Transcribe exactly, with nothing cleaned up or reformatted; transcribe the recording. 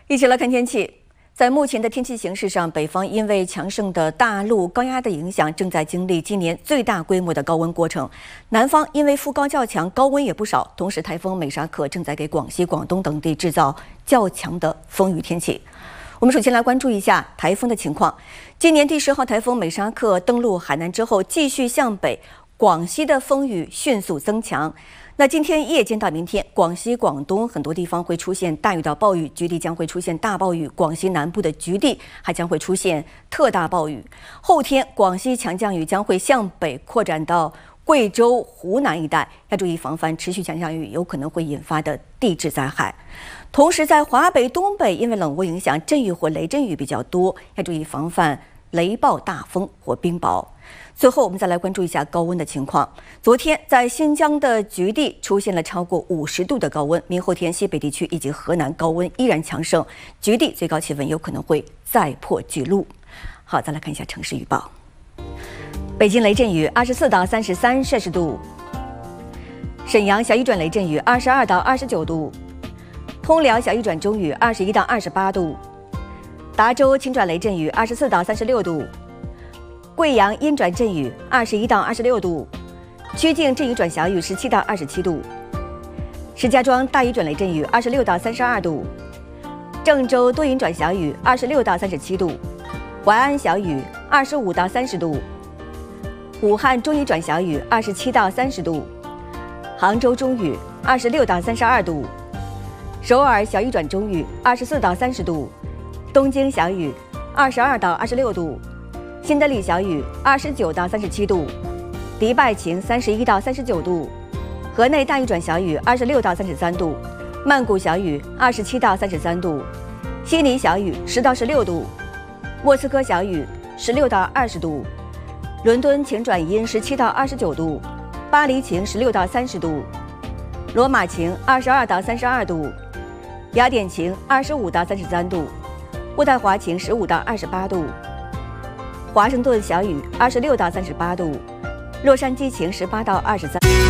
一起来看天气。在目前的天气形势上，北方因为强盛的大陆高压的影响，正在经历今年最大规模的高温过程。南方因为副高较强，高温也不少。同时，台风美沙克正在给广西、广东等地制造较强的风雨天气。我们首先来关注一下台风的情况。今年第十号台风美沙克登陆海南之后，继续向北，广西的风雨迅速增强。那今天夜间到明天，广西、广东很多地方会出现大雨到暴雨，局地将会出现大暴雨；广西南部的局地还将会出现特大暴雨。后天，广西强降雨将会向北扩展到贵州、湖南一带，要注意防范持续强降雨有可能会引发的地质灾害。同时，在华北、东北，因为冷涡影响，阵雨或雷阵雨比较多，要注意防范雷暴、大风或冰雹。最后，我们再来关注一下高温的情况。昨天，在新疆的局地出现了超过五十度的高温，明后天西北地区以及河南高温依然强盛，局地最高气温有可能会再破纪录。好，再来看一下城市预报。北京雷阵雨二十四到三十三摄氏度，沈阳小雨转雷阵雨二十二到二十九度，通辽小雨转中雨二十一到二十八度，达州晴转雷阵雨二十四到三十六度。贵阳阴转阵雨二十一到二十六度，曲靖阵雨转小雨十七到二十七度，石家庄大雨转雷阵雨二十六到三十二度，郑州多云转小雨二十六到三十七度，淮安小雨二十五到三十度，武汉中雨转小雨二十七到三十度，杭州中雨二十六到三十二度，首尔小雨转中雨二十四到三十度，东京小雨二十二到二十六度。新德里小雨二十九到三十七度，迪拜晴三十一到三十九度，河内大雨转小雨二十六到三十三度，曼谷小雨二十七到三十三度，悉尼小雨十到十六度，莫斯科小雨十六到二十度，伦敦晴转阴十七到二十九度，巴黎晴十六到三十度，罗马晴二十二到三十二度，雅典晴二十五到三十三度，渥太华晴十五到二十八度。华盛顿小雨二十六到三十八度，洛杉矶晴十八到二十三。